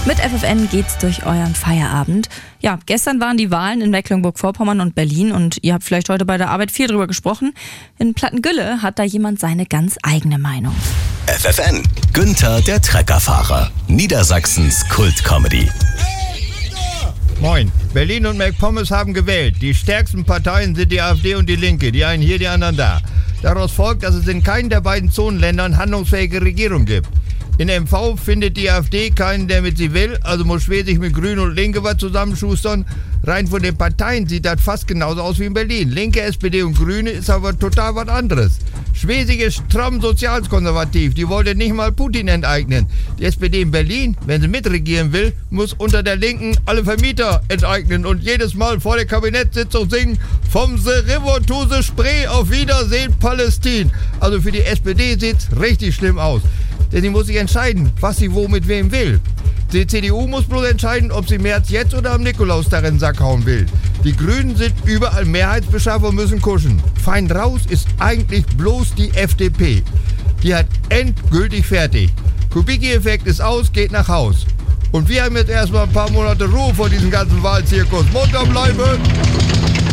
Mit FFN geht's durch euren Feierabend. Ja, gestern waren die Wahlen in Mecklenburg-Vorpommern und Berlin und ihr habt vielleicht heute bei der Arbeit viel drüber gesprochen. In Plattengülle hat da jemand seine ganz eigene Meinung. FFN, Günther der Treckerfahrer, Niedersachsens Kult-Comedy. Moin, Berlin und McPommes haben gewählt. Die stärksten Parteien sind die AfD und die Linke, die einen hier, die anderen da. Daraus folgt, dass es in keinem der beiden Zonenländern handlungsfähige Regierung gibt. In MV findet die AfD keinen, der mit sie will, also muss Schwesig mit Grüne und Linke was zusammenschustern. Rein von den Parteien sieht das fast genauso aus wie in Berlin. Linke, SPD und Grüne ist aber total was anderes. Schwesig ist stramm sozialkonservativ, die wollte nicht mal Putin enteignen. Die SPD in Berlin, wenn sie mitregieren will, muss unter der Linken alle Vermieter enteignen und jedes Mal vor der Kabinettssitzung singen, vom the River to the Spree, auf Wiedersehen Palästin. Also für die SPD sieht's richtig schlimm aus. Denn sie muss sich entscheiden, was sie wo mit wem will. Die CDU muss bloß entscheiden, ob sie Merz jetzt oder am Nikolaustag in den Sack hauen will. Die Grünen sind überall Mehrheitsbeschaffer und müssen kuschen. Fein raus ist eigentlich bloß die FDP. Die hat endgültig fertig. Kubicki-Effekt ist aus, geht nach Haus. Und wir haben jetzt erstmal ein paar Monate Ruhe vor diesem ganzen Wahlzirkus. Munter bleiben!